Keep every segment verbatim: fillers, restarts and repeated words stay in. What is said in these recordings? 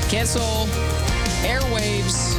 Cancel airwaves.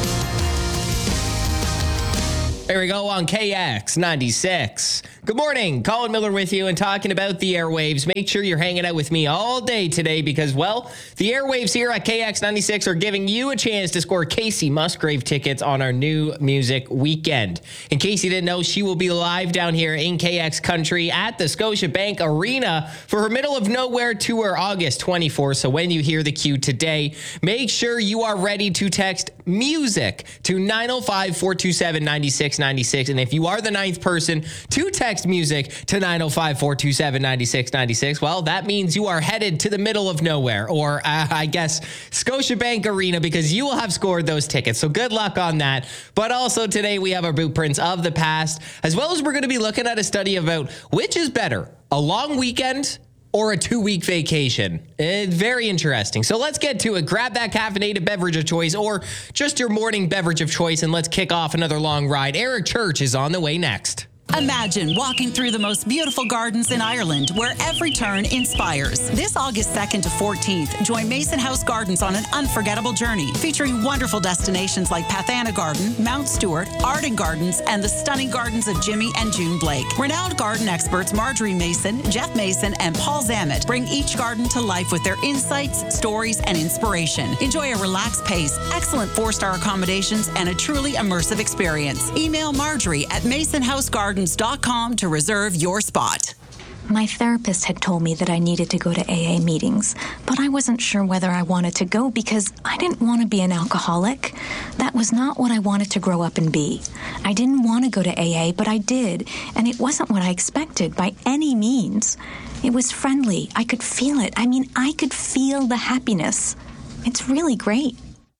There we go on K X ninety-six. Good morning. Colin Miller with you and talking about the airwaves. Make sure you're hanging out with me all day today because, well, the airwaves here at K X ninety-six are giving you a chance to score Casey Musgrave tickets on our new music weekend. In case you didn't know, she will be live down here in K X Country at the Scotiabank Arena for her Middle of Nowhere tour August twenty-fourth. So when you hear the cue today, make sure you are ready to text music to nine oh five, four two seven, nine six nine six. And if you are the ninth person to text music to nine oh five, four two seven, nine six nine six, well, that means you are headed to the middle of nowhere, or uh, I guess Scotiabank Arena, because you will have scored those tickets. So good luck on that. But also today we have our blueprints of the past, as well as we're going to be looking at a study about which is better, a long weekend or a two-week vacation. It's very interesting. So let's get to it. Grab that caffeinated beverage of choice or just your morning beverage of choice, and let's kick off another long ride. Eric Church is on the way next. Imagine walking through the most beautiful gardens in Ireland, where every turn inspires. This August second to fourteenth, join Mason House Gardens on an unforgettable journey, featuring wonderful destinations like Pathana Garden, Mount Stewart, Arden Gardens, and the stunning gardens of Jimmy and June Blake. Renowned garden experts Marjorie Mason, Jeff Mason, and Paul Zammit bring each garden to life with their insights, stories, and inspiration. Enjoy a relaxed pace, excellent four-star accommodations, and a truly immersive experience. Email Marjorie at mason house gardens dot com to reserve your spot. My therapist had told me that I needed to go to A A meetings, but I wasn't sure whether I wanted to go because I didn't want to be an alcoholic. That was not what I wanted to grow up and be. I didn't want to go to A A, but I did, and it wasn't what I expected by any means. It was friendly. I could feel it. I mean, I could feel the happiness. It's really great.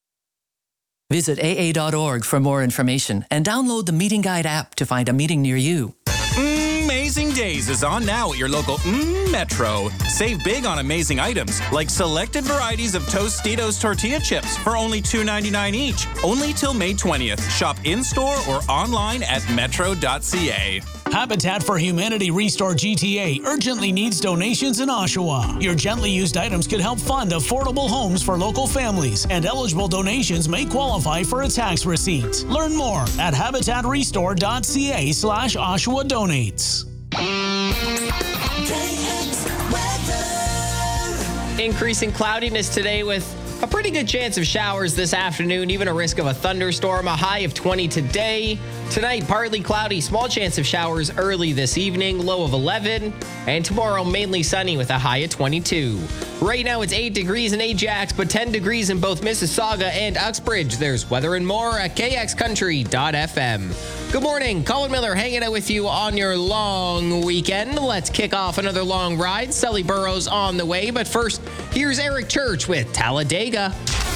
Visit A A dot org for more information and download the Meeting Guide app to find a meeting near you. Amazing Days is on now at your local mm, Metro. Save big on amazing items like selected varieties of Tostitos tortilla chips for only two ninety-nine each. Only till May twentieth. Shop in-store or online at metro dot c a. Habitat for Humanity Restore G T A urgently needs donations in Oshawa. Your gently used items could help fund affordable homes for local families, and eligible donations may qualify for a tax receipt. Learn more at habitat restore dot c a slash Oshawa donates. Increasing cloudiness today with a pretty good chance of showers this afternoon, even a risk of a thunderstorm. A high of twenty today. Tonight, partly cloudy, small chance of showers early this evening, low of eleven. And tomorrow, mainly sunny with a high of twenty-two. Right now, it's eight degrees in Ajax, but ten degrees in both Mississauga and Uxbridge. There's weather and more at k x country dot f m. Good morning. Colin Miller hanging out with you on your long weekend. Let's kick off another long ride. Sully Burrows on the way. But first, here's Eric Church with Talladega.